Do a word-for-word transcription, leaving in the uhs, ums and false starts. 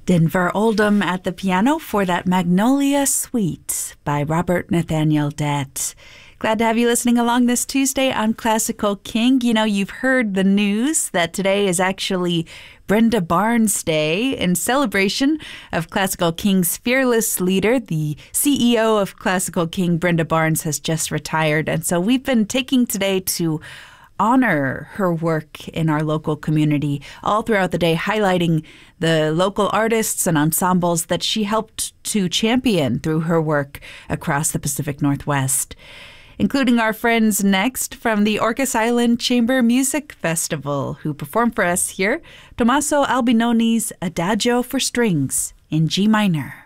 Denver Oldham at the piano for that Magnolia Suite by Robert Nathaniel Dett. Glad to have you listening along this Tuesday on Classical King. You know, you've heard the news that today is actually Brenda Barnes Day in celebration of Classical King's fearless leader. The C E O of Classical King, Brenda Barnes, has just retired. And so we've been taking today to honor her work in our local community all throughout the day, highlighting the local artists and ensembles that she helped to champion through her work across the Pacific Northwest, including our friends next from the Orcas Island Chamber Music Festival, who perform for us here, Tommaso Albinoni's Adagio for Strings in G minor.